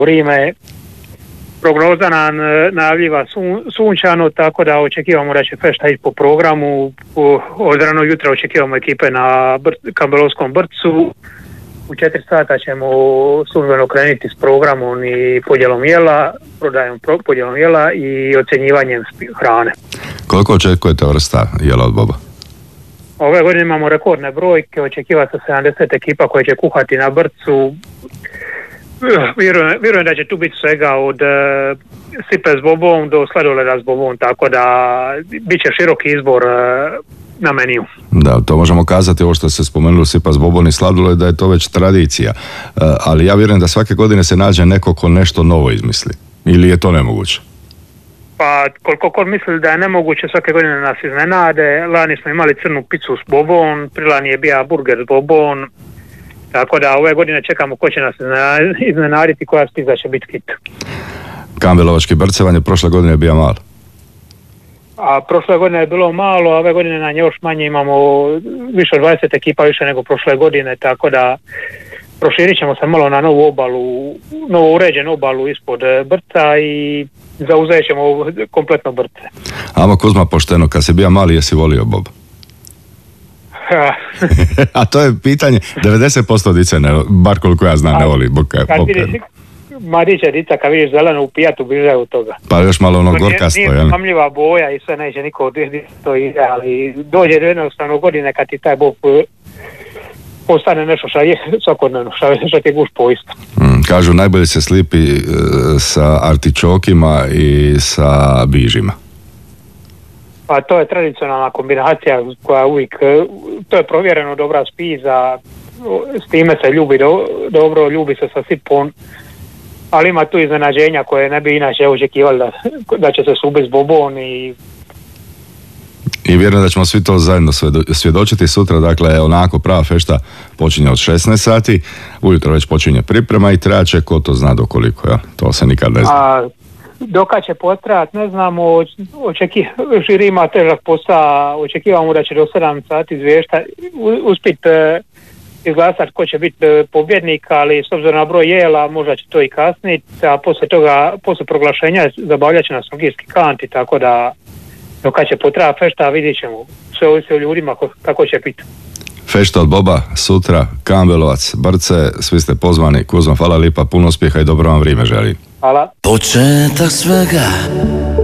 vrijeme. Prognoza nam najavljiva sunčano, tako da očekivamo da će fešta ići po programu. Od ranog jutra očekivamo ekipe na Kambelovskom brcu. U 4 sata ćemo službeno krenuti s programom i podjelom jela, podjelom jela i ocjenjivanjem hrane. Koliko očekujete vrsta jela od boba? Ove godine imamo rekordne brojke, očekiva se 70 ekipa koje će kuhati na brcu. Vjerujem da će tu biti svega od sipe s bobom do sladoleda s bobom, tako da bit će široki izbor na meniju. Da, to možemo kazati, ovo što ste spomenuli, sipa s bobom i sladoled, da je to već tradicija. Ali ja vjerujem da svake godine se nađe neko ko nešto novo izmisli. Ili je to nemoguće? Pa koliko god misli da je nemoguće, svake godine nas iznenade. Lani smo imali crnu picu s bobom, prilani je bio burger s bobom. Tako da ove godine čekamo ko će nas iznenaditi, koja spiza će biti hit. Kambelovački brcevanje prošle godine je bio malo. A prošle godine je bilo malo, a ove godine nam još manje, imamo više od 20 ekipa više nego prošle godine, tako da proširit ćemo se malo na novu obalu, novo uređenu obalu ispod brca i zauzet ćemo kompletno brce. Amo Kuzma, pošteno, kad si bio mali, jesi volio bob? A to je pitanje, 90% dice, bar koliko ja znam, ne voli bob. Mladića dica, kad vidiš zeleno u pijatu, bliže od toga. Pa još malo ono gorkasto, jel? Nije mamljiva boja i sve, neće niko to ide, ali dođe do jednostavno godine kad ti taj bob postane nešto svakodnevno, što ti guš poista. Kažu, najbolje se slipi sa artičokima i sa bižima. Pa to je tradicionalna kombinacija koja uvijek, to je provjereno dobra spiza, s time se ljubi dobro, ljubi se sa sipom, ali ima tu iznenađenja koje ne bi inače očekivali da će se subiti s bobom I vjerujem da ćemo svi to zajedno svjedočiti sutra, dakle onako prava fešta počinje od 16 sati, ujutro već počinje priprema i trajaće, ko to zna do koliko, ja? To se nikad ne zna. Dokad će potrajati, ne znamo, žiri ima težak posao, očekivamo da će do 7 sati izvješta uspjeti izglasati ko će biti pobjednik, ali s obzirom na broj jela možda će to i kasniti, a poslije proglašenja zabavljat će nas rugijski kanti, tako da dokad će potrajati fešta vidjet ćemo, sve ovisi o ljudima kako će biti. Fešta od boba, sutra, Kambelovac, Brce, svi ste pozvani. Kuzma, hvala lipa, puno uspjeha i dobro vam vrijeme želim. Hvala. Početak svega